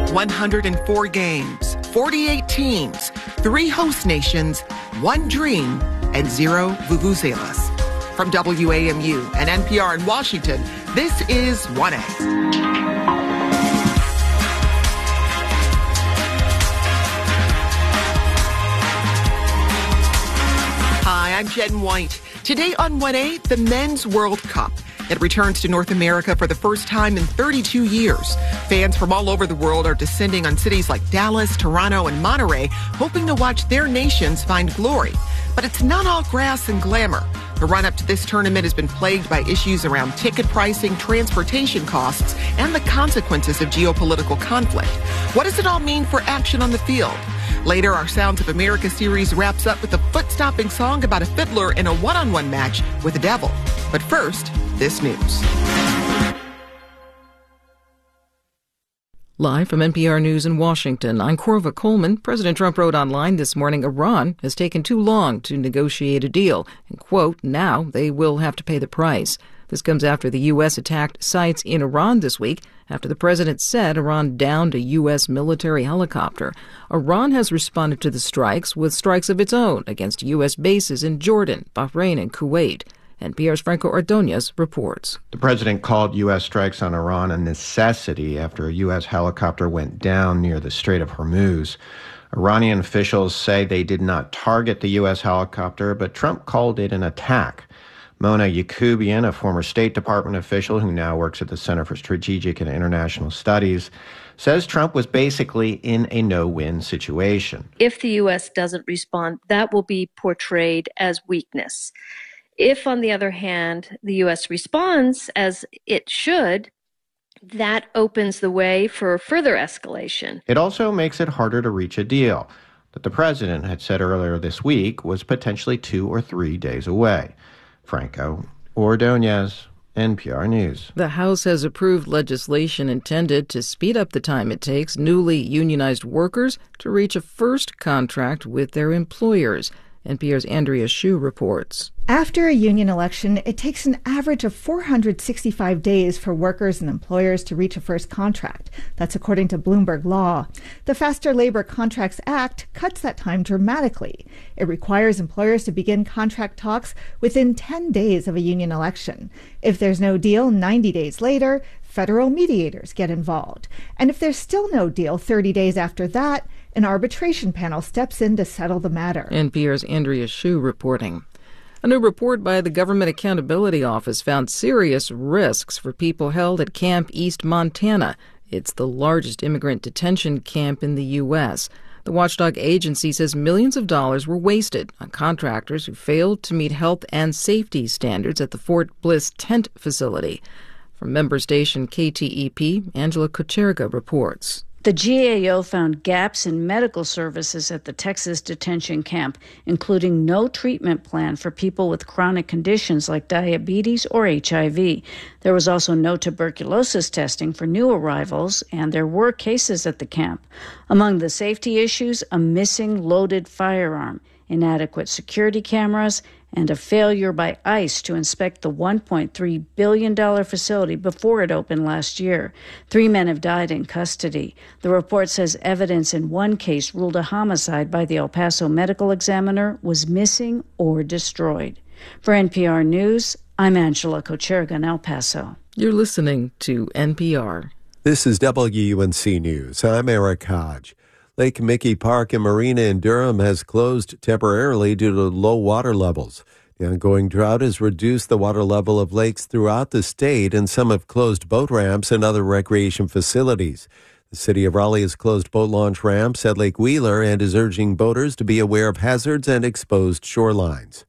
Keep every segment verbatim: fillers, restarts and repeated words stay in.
one hundred four games, forty-eight teams, three host nations, one dream, and zero vuvuzelas. From W A M U and N P R in Washington, this is one A. Hi, I'm Jen White. Today on one A, the Men's World Cup. It returns to North America for the first time in thirty-two years. Fans from all over the world are descending on cities like Dallas, Toronto, and Monterrey, hoping to watch their nations find glory. But it's not all grass and glamour. The run-up to this tournament has been plagued by issues around ticket pricing, transportation costs, and the consequences of geopolitical conflict. What does it all mean for action on the field? Later, our Sounds of America series wraps up with a foot-stomping song about a fiddler in a one-on-one match with the devil. But first, this news. Live from N P R News in Washington, I'm Corva Coleman. President Trump wrote online this morning Iran has taken too long to negotiate a deal. And, quote, now they will have to pay the price. This comes after the U S attacked sites in Iran this week, after the president said Iran downed a U S military helicopter. Iran has responded to the strikes with strikes of its own against U S bases in Jordan, Bahrain, and Kuwait. N P R's Franco Ordonez reports. The president called U S strikes on Iran a necessity after a U S helicopter went down near the Strait of Hormuz. Iranian officials say they did not target the U S helicopter, but Trump called it an attack. Mona Yacoubian, a former State Department official who now works at the Center for Strategic and International Studies, says Trump was basically in a no-win situation. If the U S doesn't respond, that will be portrayed as weakness. If, on the other hand, the U S responds as it should, that opens the way for further escalation. It also makes it harder to reach a deal that the president had said earlier this week was potentially two or three days away. Franco Ordonez, N P R News. The House has approved legislation intended to speed up the time it takes newly unionized workers to reach a first contract with their employers. N P R's Andrea Hsu reports. After a union election, it takes an average of four hundred sixty-five days for workers and employers to reach a first contract. That's according to Bloomberg Law. The Faster Labor Contracts Act cuts that time dramatically. It requires employers to begin contract talks within ten days of a union election. If there's no deal ninety days later, federal mediators get involved. And if there's still no deal thirty days after that, an arbitration panel steps in to settle the matter. N P R's Andrea Hsu reporting. A new report by the Government Accountability Office found serious risks for people held at Camp East Montana. It's the largest immigrant detention camp in the U S. The watchdog agency says millions of dollars were wasted on contractors who failed to meet health and safety standards at the Fort Bliss tent facility. From member station K T E P, Angela Kucherga reports. The G A O found gaps in medical services at the Texas detention camp, including no treatment plan for people with chronic conditions like diabetes or H I V. There was also no tuberculosis testing for new arrivals, and there were cases at the camp. Among the safety issues, a missing loaded firearm, inadequate security cameras, and a failure by ICE to inspect the one point three billion dollars facility before it opened last year. Three men have died in custody. The report says evidence in one case ruled a homicide by the El Paso medical examiner was missing or destroyed. For N P R News, I'm Angela Kucherga in El Paso. You're listening to N P R. This is W N C News. I'm Eric Hodge. Lake Mickey Park and Marina in Durham has closed temporarily due to low water levels. The ongoing drought has reduced the water level of lakes throughout the state, and some have closed boat ramps and other recreation facilities. The city of Raleigh has closed boat launch ramps at Lake Wheeler and is urging boaters to be aware of hazards and exposed shorelines.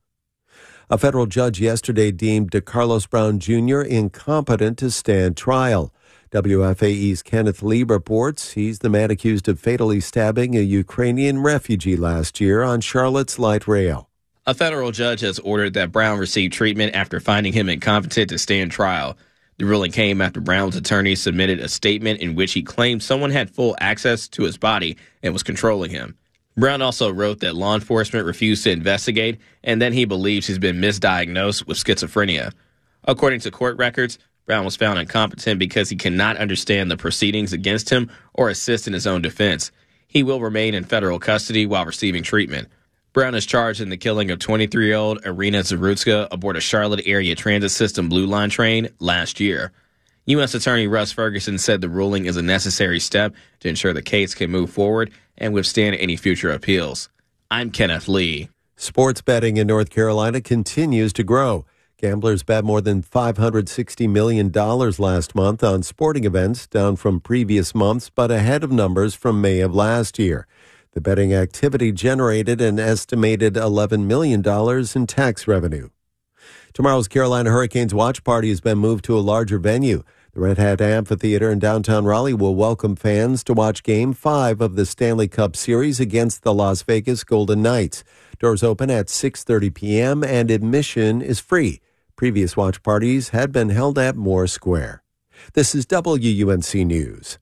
A federal judge yesterday deemed DeCarlos Brown Junior incompetent to stand trial. W F A E's Kenneth Lee reports he's the man accused of fatally stabbing a Ukrainian refugee last year on Charlotte's light rail. A federal judge has ordered that Brown receive treatment after finding him incompetent to stand trial. The ruling came after Brown's attorney submitted a statement in which he claimed someone had full access to his body and was controlling him. Brown also wrote that law enforcement refused to investigate and then he believes he's been misdiagnosed with schizophrenia. According to court records, Brown was found incompetent because he cannot understand the proceedings against him or assist in his own defense. He will remain in federal custody while receiving treatment. Brown is charged in the killing of twenty-three-year-old Irina Zarutska aboard a Charlotte area transit system Blue Line train last year. U S Attorney Russ Ferguson said the ruling is a necessary step to ensure the case can move forward and withstand any future appeals. I'm Kenneth Lee. Sports betting in North Carolina continues to grow. Gamblers bet more than five hundred sixty million dollars last month on sporting events, down from previous months, but ahead of numbers from May of last year. The betting activity generated an estimated eleven million dollars in tax revenue. Tomorrow's Carolina Hurricanes watch party has been moved to a larger venue. The Red Hat Amphitheater in downtown Raleigh will welcome fans to watch Game five of the Stanley Cup Series against the Las Vegas Golden Knights. Doors open at six thirty p.m. and admission is free. Previous watch parties had been held at Moore Square. This is W U N C News.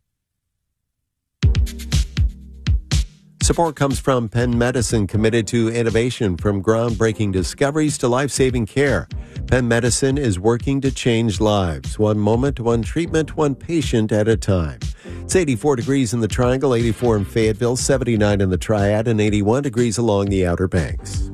Support comes from Penn Medicine, committed to innovation from groundbreaking discoveries to life-saving care. Penn Medicine is working to change lives, one moment, one treatment, one patient at a time. It's eighty-four degrees in the Triangle, eighty-four in Fayetteville, seventy-nine in the Triad, and eighty-one degrees along the Outer Banks.